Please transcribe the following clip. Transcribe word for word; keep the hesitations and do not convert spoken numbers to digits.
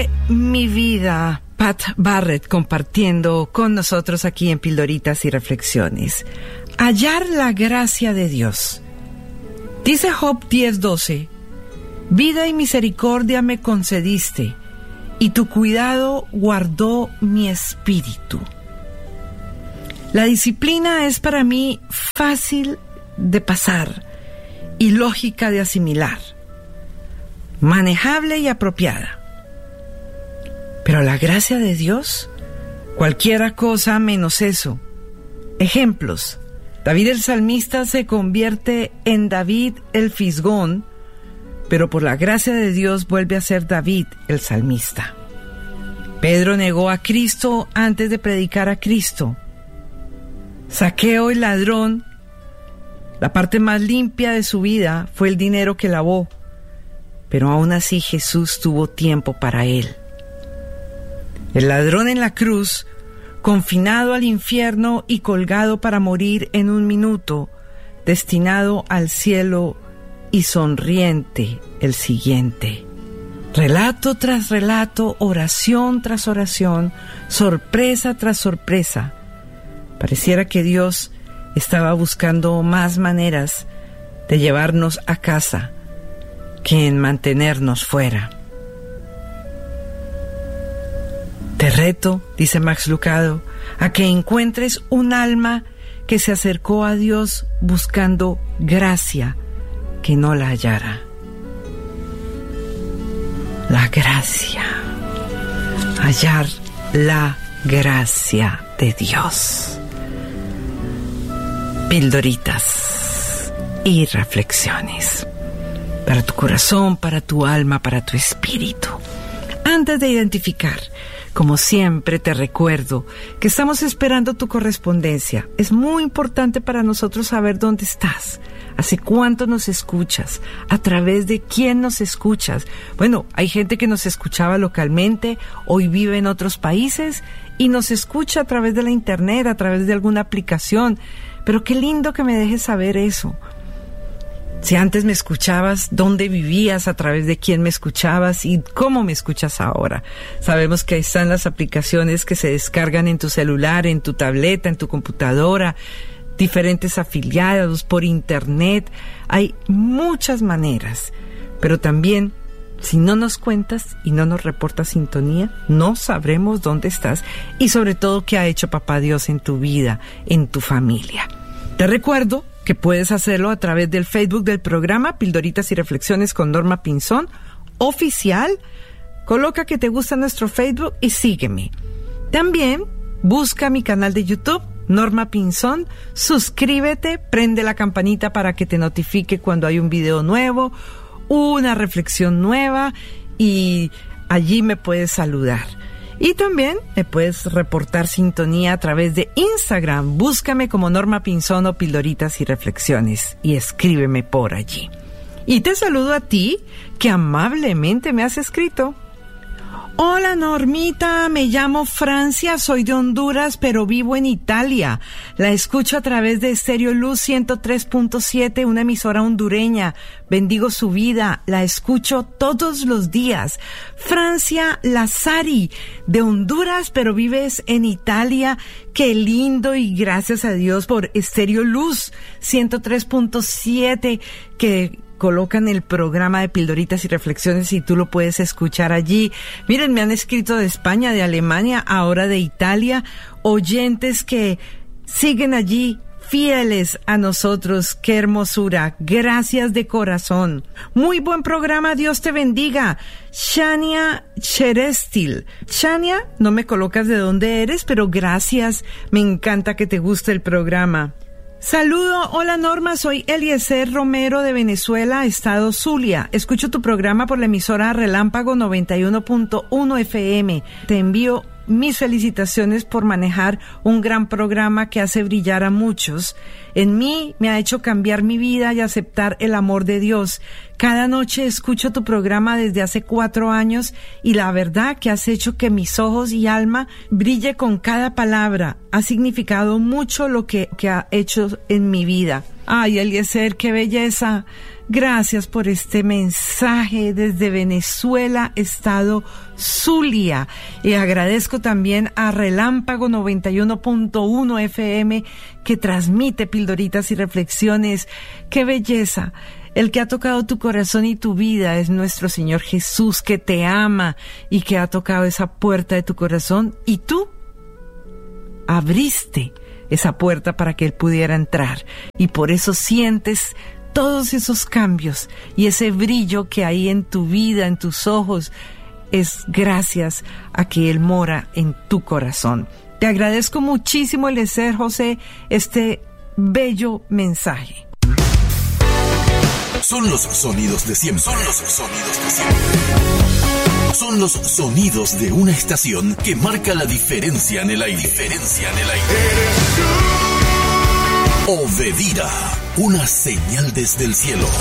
de mi vida, Pat Barrett, compartiendo con nosotros aquí en Pildoritas y Reflexiones. Hallar la gracia de Dios. Dice Job diez doce, vida y misericordia me concediste, y tu cuidado guardó mi espíritu. La disciplina es para mí fácil de pasar y lógica de asimilar, manejable y apropiada. Pero la gracia de Dios, cualquiera cosa menos eso. Ejemplos: David el salmista se convierte en David el fisgón, pero por la gracia de Dios vuelve a ser David el salmista. Pedro negó a Cristo antes de predicar a Cristo. Zaqueo el ladrón, la parte más limpia de su vida fue el dinero que lavó, pero aún así Jesús tuvo tiempo para él. El ladrón en la cruz, confinado al infierno y colgado para morir en un minuto, destinado al cielo y sonriente el siguiente. Relato tras relato, oración tras oración, sorpresa tras sorpresa. Pareciera que Dios estaba buscando más maneras de llevarnos a casa que en mantenernos fuera. Te reto, dice Max Lucado, a que encuentres un alma que se acercó a Dios buscando gracia, que no la hallara. La gracia. Hallar la gracia de Dios. Pildoritas y reflexiones. Para tu corazón, para tu alma, para tu espíritu. Antes de identificar, como siempre te recuerdo que estamos esperando tu correspondencia. Es muy importante para nosotros saber dónde estás, hace cuánto nos escuchas, a través de quién nos escuchas. Bueno, hay gente que nos escuchaba localmente, hoy vive en otros países y nos escucha a través de la internet, a través de alguna aplicación. Pero qué lindo que me dejes saber eso. Si antes me escuchabas, ¿dónde vivías? ¿A través de quién me escuchabas? ¿Y cómo me escuchas ahora? Sabemos que ahí están las aplicaciones que se descargan en tu celular, en tu tableta, en tu computadora, diferentes afiliados por internet. Hay muchas maneras, pero también, si no nos cuentas y no nos reportas sintonía, no sabremos dónde estás y sobre todo qué ha hecho Papá Dios en tu vida, en tu familia. Te recuerdo que puedes hacerlo a través del Facebook del programa Pildoritas y Reflexiones con Norma Pinzón, oficial. Coloca que te gusta nuestro Facebook y sígueme. También busca mi canal de YouTube, Norma Pinzón, suscríbete, prende la campanita para que te notifique cuando hay un video nuevo, una reflexión nueva, y allí me puedes saludar. Y también me puedes reportar sintonía a través de Instagram. Búscame como Norma Pinzón o Pildoritas y Reflexiones y escríbeme por allí. Y te saludo a ti, que amablemente me has escrito. Hola Normita, me llamo Francia, soy de Honduras, pero vivo en Italia. La escucho a través de Estéreo Luz ciento tres punto siete, una emisora hondureña. Bendigo su vida, la escucho todos los días. Francia Lazari, de Honduras, pero vives en Italia. Qué lindo, y gracias a Dios por Estéreo Luz ciento tres punto siete, que colocan el programa de Pildoritas y Reflexiones y tú lo puedes escuchar allí. Miren, me han escrito de España, de Alemania, ahora de Italia, oyentes que siguen allí fieles a nosotros. ¡Qué hermosura! Gracias de corazón. Muy buen programa, Dios te bendiga. Shania Cherestil. Shania, no me colocas de dónde eres, pero gracias. Me encanta que te guste el programa. Saludo, hola Norma, soy Eliezer Romero de Venezuela, estado Zulia. Escucho tu programa por la emisora Relámpago noventa y uno punto uno F M. Te envío mis felicitaciones por manejar un gran programa que hace brillar a muchos. En mí me ha hecho cambiar mi vida y aceptar el amor de Dios. Cada noche escucho tu programa desde hace cuatro años y la verdad que has hecho que mis ojos y alma brille con cada palabra. Ha significado mucho lo que, que ha hecho en mi vida. Ay, Eliezer, qué belleza. Gracias por este mensaje desde Venezuela, estado Zulia. Y agradezco también a Relámpago noventa y uno punto uno F M que transmite pildoritas y reflexiones. Qué belleza. El que ha tocado tu corazón y tu vida es nuestro Señor Jesús, que te ama y que ha tocado esa puerta de tu corazón, y tú abriste esa puerta para que Él pudiera entrar, y por eso sientes todos esos cambios y ese brillo que hay en tu vida, en tus ojos, es gracias a que Él mora en tu corazón. Te agradezco muchísimo, Eliezer José, este bello mensaje. Son los sonidos de siempre. Son los sonidos de siempre. Son los sonidos de una estación que marca la diferencia en el aire. Diferencia en el aire. Obedira, una señal desde el cielo.